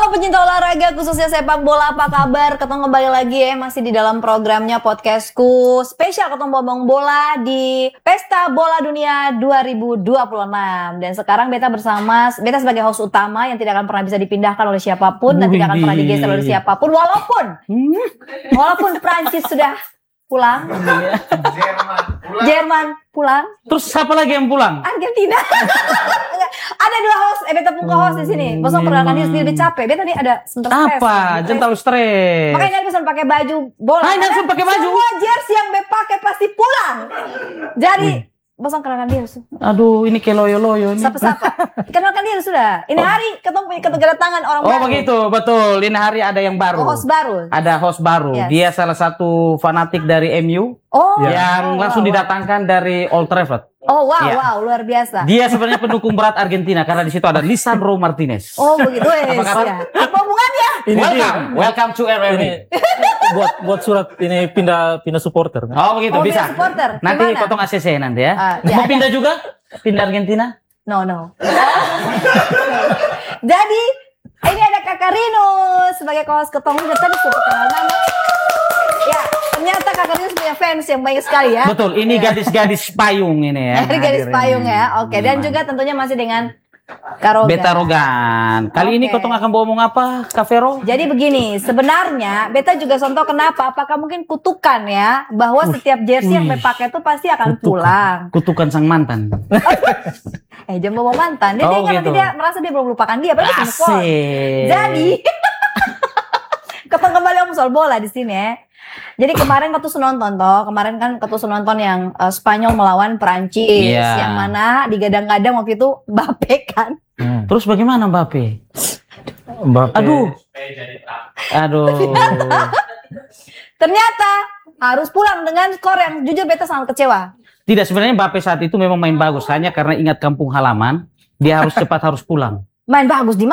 Halo pecinta olahraga khususnya sepak bola, apa kabar? Ketemu kembali lagi ya, masih di dalam programnya podcastku spesial ketemu ngomong bola di Pesta Bola Dunia 2026. Dan sekarang Beta sebagai host utama yang tidak akan pernah bisa dipindahkan oleh siapapun dan tidak akan pernah digeser oleh siapapun walaupun Prancis sudah pulang, Jerman pulang. Terus siapa lagi yang pulang? Argentina. Ada dua host, Beta buka host di sini. Bosong perkenalkan diri sendiri capek. Beta nih ada sebentar stres. Apa? Jangan terlalu stres. Makanya jangan bisa pakai baju bola. Jangan pakai baju. Semua jersey yang Beta pakai pasti pulang. Jadi bosong kenalkan diri. Aduh, ini kayak loyo-loyo ini. Sapa-sapa. Kenalkan diri sudah. Ini hari ketemu kedatangan orang baru. Oh begitu, betul. Ini hari ada yang baru. Host baru. Ada host baru. Yes. Dia salah satu fanatik dari MU. Yang langsung didatangkan dari Old Trafford. Oh wow, luar biasa. Dia sebenarnya pendukung berat Argentina karena di situ ada Lisandro Martinez. Oh begitu. Apa kabar? Apa hubungannya? Welcome to RRI. buat surat ini pindah supporter. Oh begitu, bisa. Supporter. Nanti Gimana? potong ACC nanti ya. Ya, Mau pindah juga? Pindah Argentina? No. Jadi ini ada Kakak Rinus sebagai host ketemu dan tadi sudah kenal nama. Ya, ternyata Kakak Rinus punya fans yang banyak sekali ya. Betul, ini gadis-gadis payung ini ya. Dari gadis payung ya. Oke, dan juga tentunya masih dengan Karoga. Beta Rogan. Kali ini Kotong akan ngomong apa, Kak Vero? Jadi begini, sebenarnya Beta juga contoh kenapa? Apakah mungkin kutukan ya bahwa setiap jersey yang Beta pakai itu pasti akan pulang. Kutukan sang mantan. Jangan bawa mantan. Dia gitu. dia merasa dia belum lupakan dia, padahal move on. Asik. Jadi ketemu kembali soal bola di sini ya. Jadi kemarin ketus nonton kemarin nonton yang Spanyol melawan Perancis, yang mana digadang-gadang waktu itu Mbappe kan. Terus bagaimana Mbappe? Aduh. Ternyata harus pulang dengan skor yang jujur Beta sangat kecewa. Tidak, sebenarnya Mbappe saat itu memang main bagus, hanya karena ingat kampung halaman, dia harus cepat harus pulang. Main bagus di